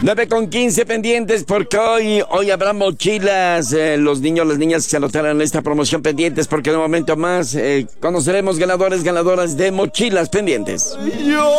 9:15 pendientes porque hoy habrá mochilas. Los niños, las niñas se anotarán en esta promoción pendientes porque en un momento más conoceremos ganadores, ganadoras de mochilas pendientes.